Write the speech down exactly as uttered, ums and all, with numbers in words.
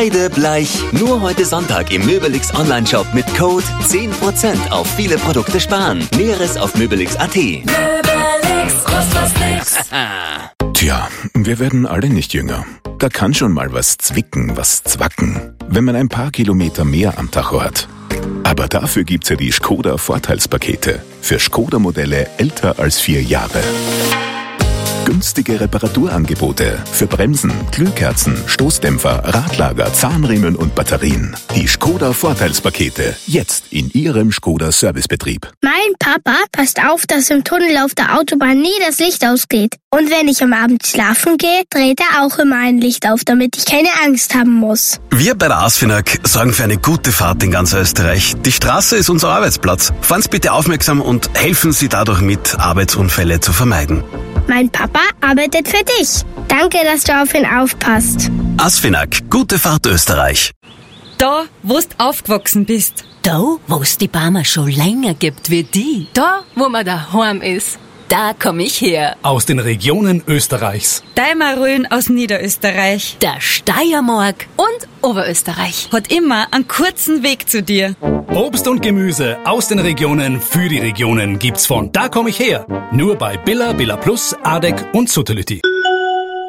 Bleich. Nur heute Sonntag im Möbelix Online-Shop mit Code zehn Prozent auf viele Produkte sparen. Näheres auf möbelix punkt at. Möbelix, kostet was nix. Tja, wir werden alle nicht jünger. Da kann schon mal was zwicken, was zwacken, wenn man ein paar Kilometer mehr am Tacho hat. Aber dafür gibt's ja die Skoda Vorteilspakete für Skoda-Modelle älter als vier Jahre. Günstige Reparaturangebote für Bremsen, Glühkerzen, Stoßdämpfer, Radlager, Zahnriemen und Batterien. Die Skoda Vorteilspakete, jetzt in Ihrem Skoda Servicebetrieb. Mein Papa passt auf, dass im Tunnel auf der Autobahn nie das Licht ausgeht. Und wenn ich am Abend schlafen gehe, dreht er auch immer ein Licht auf, damit ich keine Angst haben muss. Wir bei der ASFINAG sorgen für eine gute Fahrt in ganz Österreich. Die Straße ist unser Arbeitsplatz. Fahren Sie bitte aufmerksam und helfen Sie dadurch mit, Arbeitsunfälle zu vermeiden. Mein Papa arbeitet für dich. Danke, dass du auf ihn aufpasst. ASFINAG, gute Fahrt Österreich. Da, wo du aufgewachsen bist. Da, wo es die Barmer schon länger gibt wie die. Da, wo man daheim ist. Da komme ich her. Aus den Regionen Österreichs. Deimarön aus Niederösterreich. Der Steiermark. Und Oberösterreich. Hat immer einen kurzen Weg zu dir. Obst und Gemüse aus den Regionen für die Regionen gibt's von Da komm ich her. Nur bei Billa, Billa Plus, Adek und Suttelütti.